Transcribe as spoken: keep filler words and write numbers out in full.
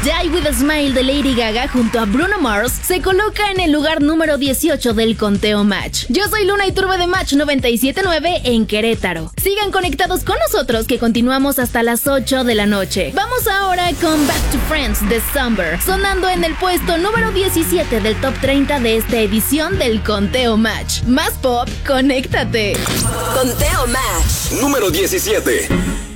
Die With a Smile de Lady Gaga junto a Bruno Mars se coloca en el lugar número dieciocho del conteo Match. Yo soy Luna y Turbo de Match noventa y siete punto nueve en Querétaro. Sigan conectados con nosotros que continuamos hasta las ocho de la noche. Vamos ahora con Back to Friends de Summer, sonando en el puesto número diecisiete del top treinta de esta edición del conteo Match. Más pop, conéctate. Conteo Match número diecisiete.